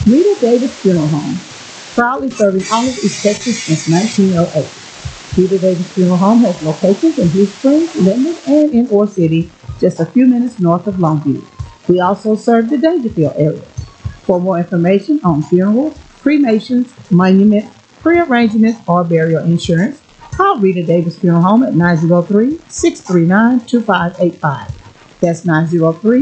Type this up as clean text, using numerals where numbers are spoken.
Rita Davis Funeral Home, proudly serving all of East Texas since 1908. Rita Davis Funeral Home has locations in Blue Springs, Linden, and in Ore City, just a few minutes north of Longview. We also serve the Dangerfield area. For more information on funerals, cremations, monuments, prearrangements, or burial insurance, call Rita Davis Funeral Home at 903-639-2585. That's 903